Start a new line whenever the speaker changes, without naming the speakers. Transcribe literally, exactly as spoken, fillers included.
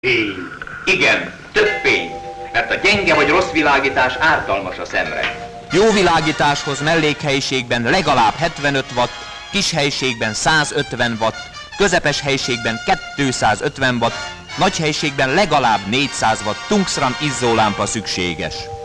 Fény. Igen, több fény, mert a gyenge vagy rossz világítás ártalmas a szemre.
Jó világításhoz mellékhelyiségben legalább hetvenöt watt, kis helyiségben százötven watt, közepes helyiségben kétszázötven watt, nagy helyiségben legalább négyszáz watt tungsztran izzólámpa szükséges.